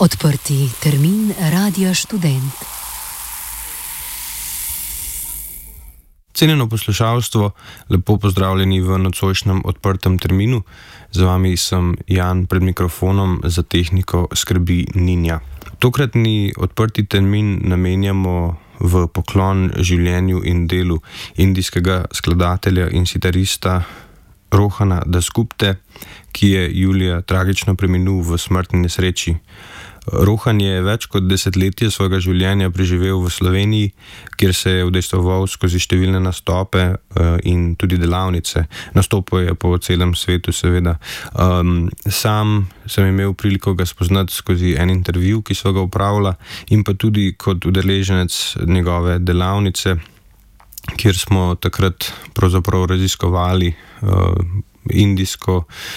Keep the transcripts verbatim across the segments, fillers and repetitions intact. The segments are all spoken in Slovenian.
Odprti termin Radia Študent. Cenjeno poslušalstvo, lepo pozdravljeni v nocojšnjem odprtem terminu. Z vami sem Jan, pred mikrofonom, za tehniko skrbi Ninja. Tokratni odprti termin namenjamo v poklon življenju in delu indijskega skladatelja in sitarista Rohana Dasgupte, ki je julija tragično preminul v smrtni nesreči. Rohan je več kot desetletje svojega življenja preživel v Sloveniji, kjer se je udejstvoval skozi številne nastope in tudi delavnice. Nastopil je po celem svetu, seveda. Um, sam sem imel priliko ga spoznati skozi en intervju, ki so ga opravila, in pa tudi kot udeleženec njegove delavnice, kjer smo takrat pravzaprav raziskovali uh, indijsko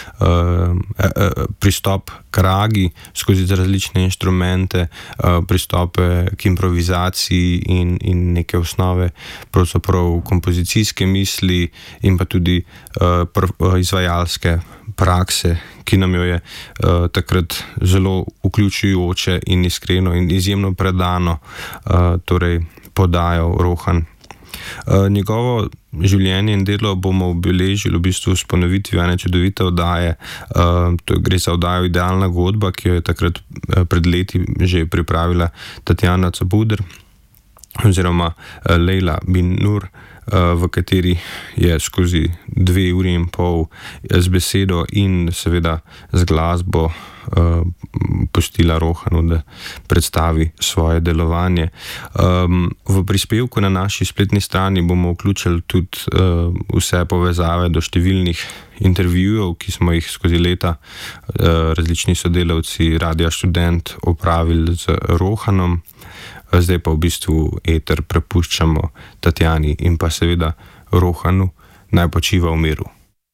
uh, uh, pristop k ragi skozi različne inštrumente, uh, pristope k improvizaciji in, in neke osnove pravzaprav kompozicijske misli in pa tudi uh, pr, uh, izvajalske prakse, ki nam jo je uh, takrat zelo vključujoče in iskreno in izjemno predano uh, torej podajal Rohan. Uh, njegovo življenje in delo bomo obeležili v bistvu s ponovitvijo ene čudovite oddaje. Uh, to gre za oddajo Idealna godba, ki jo je takrat uh, pred leti že pripravila Tatjana Cabuder oziroma uh, Leila bin Nur, uh, v kateri je skozi dve uri in pol z besedo in seveda z glasbo uh, pustila Rohanu, da predstavi svoje delovanje. Um, v prispevku na naši spletni strani bomo vključili tudi uh, vse povezave do številnih intervjujev, ki smo jih skozi leta uh, različni sodelavci Radia Študent opravili z Rohanom. Zdaj pa v bistvu eter prepuščamo Tatjani in pa seveda Rohanu, naj počiva v miru.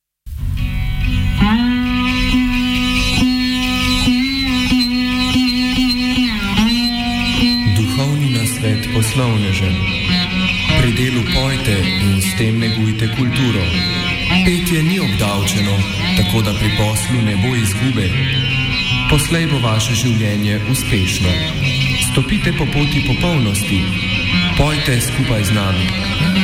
Duhovni nasvet poslovnežem. Pri delu pojte in s tem negujte kulturo. Petje ni obdavčeno, tako da pri poslu ne bo izgube. Poslej bo vaše življenje uspešno. Stopite po poti popolnosti. Pojte skupaj z nami.